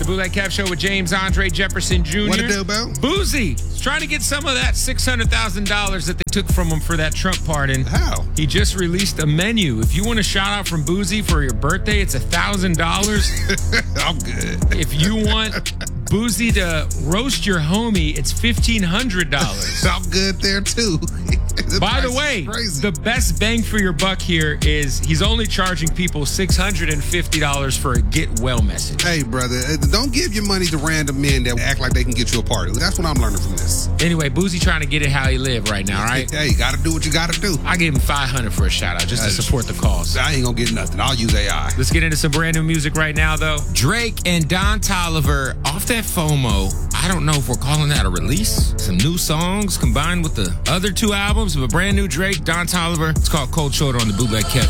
The Bootleg Kev Show with James Andre Jefferson Jr. What it do, Bo? Boozy is trying to get some of that $600,000 that they took from him for that Trump pardon. How? He just released a menu. If you want a shout out from Boozy for your birthday, it's $1,000. I'm good. If you want Boozy to roast your homie, it's $1,500. I'm good there, too. By the way, the best bang for your buck here is he's only charging people $650 for a get well message. Hey, brother, don't give your money to random men that act like they can get you a party. That's what I'm learning from this. Anyway, Boozy trying to get it how he live right now, right? Hey, you got to do what you got to do. I gave him $500 for a shout out just to support the cause. I ain't going to get nothing. I'll use AI. Let's get into some brand new music right now, though. Drake and Don Toliver off that FOMO. I don't know if we're calling that a release. Some new songs combined with the other two albums of a brand new Drake, Don Toliver. It's called Cold Shoulder on the Bootleg Kev